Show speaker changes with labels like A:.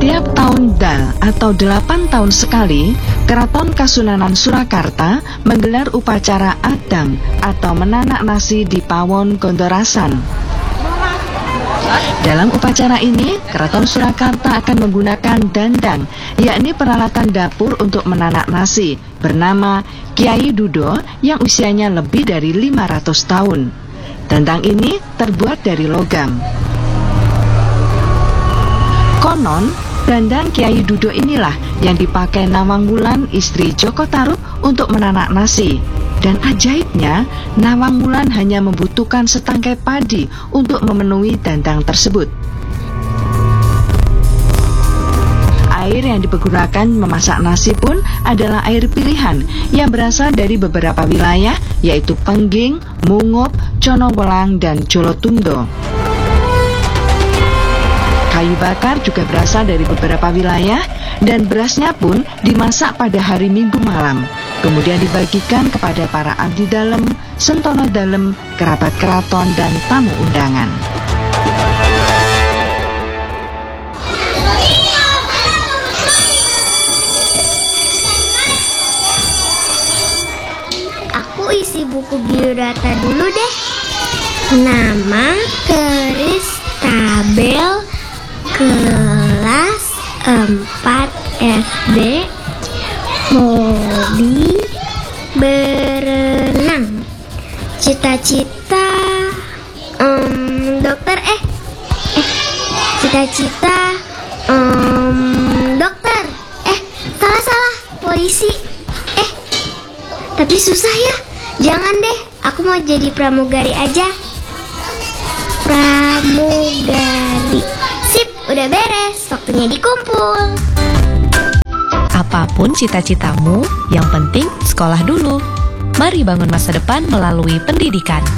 A: Setiap tahun Dal atau 8 tahun sekali, Keraton Kasunanan Surakarta menggelar upacara adang atau menanak nasi di Pawon Gondorasan. Dalam upacara ini, Keraton Surakarta akan menggunakan dandang, yakni peralatan dapur untuk menanak nasi, bernama Kyai Dudo yang usianya lebih dari 500 tahun. Dandang ini terbuat dari logam. Konon, dandang Kyai Dudo inilah yang dipakai Nawang Wulan, istri Joko Tarub, untuk menanak nasi. Dan ajaibnya, Nawang Wulan hanya membutuhkan setangkai padi untuk memenuhi dandang tersebut. Air yang dipergunakan memasak nasi pun adalah air pilihan yang berasal dari beberapa wilayah, yaitu Pengging, Mungop, Conowelang, dan Jolotundo. Kayu bakar juga berasal dari beberapa wilayah dan berasnya pun dimasak pada hari Minggu malam. Kemudian dibagikan kepada para abdi dalem, sentono dalem, kerabat keraton, dan tamu undangan.
B: Aku isi buku biodata dulu deh. Nama Keris Tabel, kelas 4 SD, hobi berenang, cita-cita dokter cita-cita dokter salah polisi tapi susah ya. Jangan deh, aku mau jadi pramugari aja. Pramugari. Sip, udah beres, waktunya dikumpul.
C: Apapun cita-citamu, yang penting sekolah dulu. Mari bangun masa depan melalui pendidikan.